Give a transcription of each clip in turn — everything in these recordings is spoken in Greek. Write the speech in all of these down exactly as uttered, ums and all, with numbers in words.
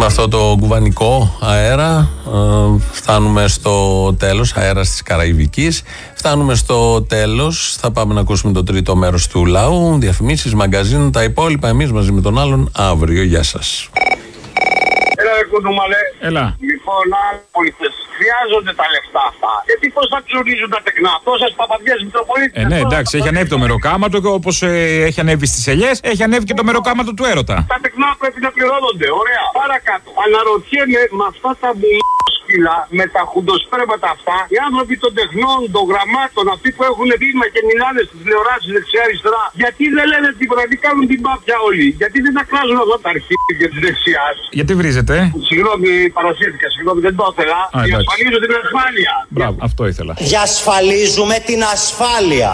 με αυτό το κουβανικό αέρα ε, φτάνουμε στο τέλος, αέρας της Καραϊβικής. Φτάνουμε στο τέλος, θα πάμε να ακούσουμε το τρίτο μέρος του λαού, διαφημίσεις, μαγκαζίνου, τα υπόλοιπα εμείς μαζί με τον άλλον αύριο. Γεια σας. Έλα ρε κουνούμαλε. Έλα. Λοιπόν, άλπολιτες, χρειάζονται τα λεφτά αυτά. Γιατί πώς θα ψωνίζουν τα τεκνά, τόσες παπαδιές Μητροπολίτες. Ε, ναι, εντάξει, έχει ανέβει το μεροκάματο και όπως ε, έχει ανέβει στις ελιές, έχει ανέβει και το μεροκάματο του έρωτα. Τα τεκνά πρέπει να πληρώνονται, ωραία. Παρακάτω. Αναρωτιέμαι με αυτά τα μπουλόσκυλα, με τα χουντοσπρέματα αυτά, οι άνθρωποι των τεχνών, των γραμμάτων, αυτοί που έχουν βήμα και μιλάνε στις τηλεοράσεις δεξιά-αριστερά, γιατί δεν λένε τίποτα, γιατί κάνουν την πάπια όλοι. Γιατί δεν τα κράζουν αυτά τα αρχίδια της δεξιάς. Γιατί βρίζετε. Συγγνώμη, παρασύρθηκα, συγγνώμη, δεν το ήθελα. Διασφαλίζω την ασφάλεια. Μπράβο, αυτό ήθελα. Διασφαλίζουμε την ασφάλεια.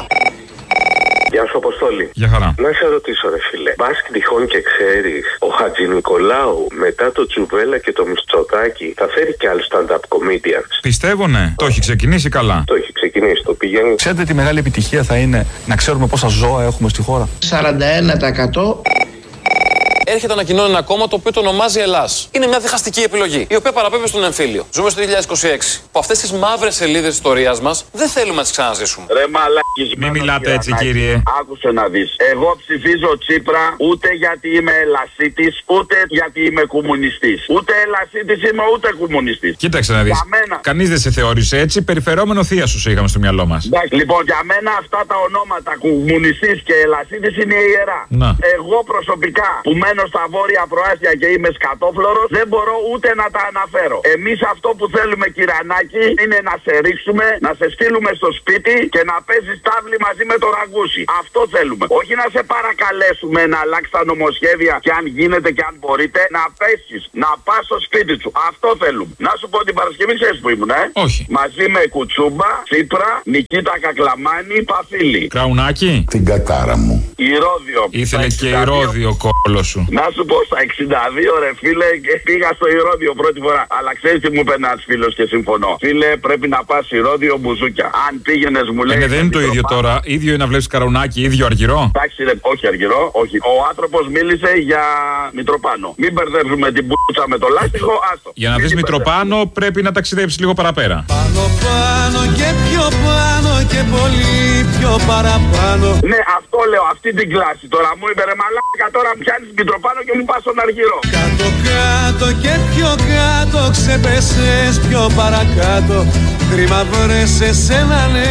Γεια σου, Αποστόλη. Γεια χαρά. Να σε ρωτήσω, ρε φίλε. Μπας τυχόν και ξέρεις, ο Χατζηνικολάου μετά το Τζουβέλα και το Μητσοτάκη θα φέρει κι άλλους stand-up comedians. Πιστεύω ναι. Το έχει ξεκινήσει καλά. Το έχει ξεκινήσει, το πηγαίνει. Ξέρετε τι μεγάλη επιτυχία θα είναι να ξέρουμε πόσα ζώα έχουμε στη χώρα. σαράντα ένα τοις εκατό. Έρχεται ανακοινώνει ένα κόμμα το οποίο το ονομάζει Ελλάς. Είναι μια διχαστική επιλογή, η οποία παραπέμπει στον εμφύλιο. Ζούμε στο δύο χιλιάδες είκοσι έξι. Που αυτές τις μαύρες σελίδες της ιστορίας μας δεν θέλουμε να τις ξαναζήσουμε. Ρε μαλάκης, Μην μιλάτε έτσι, κύριε. Άκουσε να δεις. Εγώ ψηφίζω Τσίπρα ούτε γιατί είμαι Ελλασίτης, ούτε γιατί είμαι κομμουνιστής. Ούτε Ελλασίτης είμαι, ούτε κομμουνιστής. Κοίταξε να δεις. Μένα... Κανείς δεν σε θεώρησε έτσι. Περιφερόμενο θεία σου είχαμε στο μυαλό μας. Εντάξει, λοιπόν, για μένα αυτά τα ονόματα κομμουνιστής και Ελλασίτης είναι ιερά. Να. Εγώ προσωπικά που μένω στα βόρεια προάστια και είμαι σκατόφλωρος, δεν μπορώ ούτε να τα αναφέρω. Εμείς αυτό που θέλουμε, κυρανάκι, είναι να σε ρίξουμε, να σε στείλουμε στο σπίτι και να παίζεις τάβλη μαζί με το ραγκούσι. Αυτό θέλουμε. Όχι να σε παρακαλέσουμε να αλλάξει τα νομοσχέδια και αν γίνεται και αν μπορείτε να πέσεις, να πας στο σπίτι σου. Αυτό θέλουμε. Να σου πω την Παρασκευή, ξέρεις που ήμουν, ε? Όχι. Μαζί με Κουτσούμπα, Τσίπρα, Νικήτα Κακλαμάνη, Παφίλη. Κραουνάκι. Την κατάρα μου. Ηρώδιο. Ήθελε και ηρώδιο κόλο σου. Να σου πω, στα εξήντα δύο ρε φίλε, και πήγα στο Ηρώδιο πρώτη φορά. Αλλά ξέρεις τι μου είπε ένας φίλος και συμφωνώ. Φίλε, πρέπει να πας Ηρώδιο μπουζούκια. Αν πήγαινες, μου λέει. Ε, δεν είναι το ίδιο τώρα. Ίδιο είναι να βλέπεις Καρουνάκι, ίδιο Αργυρό. Εντάξει, ρε, όχι Αργυρό, όχι. Ο άνθρωπος μίλησε για Μητροπάνο. Μην μπερδεύουμε την μπούτσα με το λάστιχο, άστο. Για να δεις Μητροπάνο πρέπει να ταξιδέψεις λίγο παραπέρα. Πάνω πάνω και πιο πάνω και πολύ πιο παραπάνω. Ναι, αυτό λέω, αυτή την κλάση τώρα. Μου είπε ρε μαλάκα, τώρα μου πιάνεις Μητροπάνο και μου πας στον Αργυρό. Κάτω κάτω και πιο κάτω ξεπέσες πιο παρακάτω. Κρίμα βρες εσένα ναι.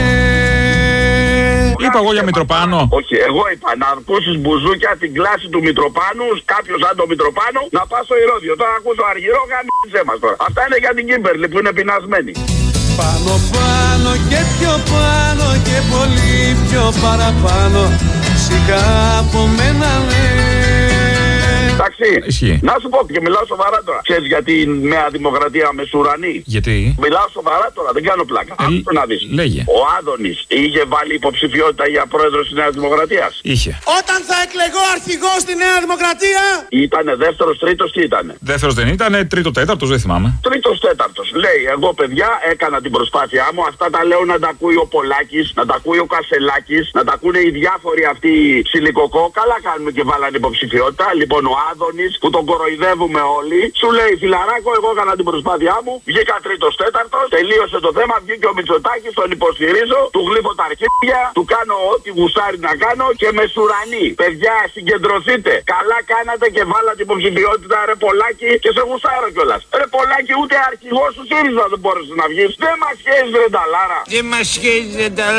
Είπα εγώ για Μητροπάνο. Όχι, εγώ είπα να ακούσεις μπουζούκια την κλάση του Μητροπάνου, κάποιος σαν το Μητροπάνο, να πας στο Ηρώδιο. Τώρα ακούσω Αργυρό, γάμισε μας τώρα. Αυτά είναι για την Κίμπερλι που είναι πεινασμένη. Πάνω πάνω και πιο πάνω και πολύ πιο παραπάνω. Σιγά από μένα ναι. Εντάξει. Ισχύει. Να σου πω και μιλάω σοβαρά τώρα. Ξέρεις γιατί η Νέα Δημοκρατία μεσουρανή. Γιατί? Μιλάω σοβαρά τώρα, δεν κάνω πλάκα. Ε, Άκουσε να δεις. Λέγε. Ο Άδωνης είχε βάλει υποψηφιότητα για πρόεδρος της Νέας Δημοκρατίας. Είχε. Όταν θα εκλεγώ αρχηγός στη Νέα Δημοκρατία. Ήτανε δεύτερος, τρίτος, τι ήτανε? Δεύτερος δεν ήτανε, τρίτο, τέταρτος δεν θυμάμαι. Τρίτος, τέταρτος. Λέει, εγώ παιδιά έκανα την προσπάθειά μου. Αυτά τα λέω να τα ακούει ο Πολάκης, να τα ακούει ο Κασελάκης, να τα ακούνε οι διάφοροι αυτοί σιλικοκό. Καλά κάνουμε και βάλανε υποψηφιότητα. Λοιπόν, ο Άδωνης που τον κοροϊδεύουμε όλοι, σου λέει φιλαράκο, εγώ έκανα την προσπάθειά μου. Βγήκα τρίτος, τέταρτος, τελείωσε το θέμα. Βγήκε ο Μητσοτάκης, τον υποστηρίζω, του γλύφω τα αρχίδια, του κάνω ό,τι γουστάρει να κάνω και με σουρανί. Παιδιά, συγκεντρωθείτε. Καλά κάνατε και βάλατε υποψηφιότητα, ρε Πολάκη, και σε γουστάρω κιόλας. Ρε Πολάκη, ούτε αρχηγός του ΣΥΡΙΖΑ δεν μπόρεσε να βγει. Δεν μας σχέζει, ρε Νταλάρα. Δεν μας σχέζει, ρε Νταλάρα.